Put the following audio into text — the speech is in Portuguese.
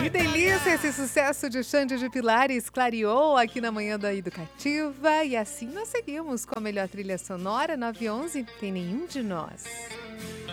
Que delícia! Esse sucesso de Xande de Pilares clareou aqui na Manhã da Educativa. E assim nós seguimos com a melhor trilha sonora, 9h11, Tem Nenhum de Nós.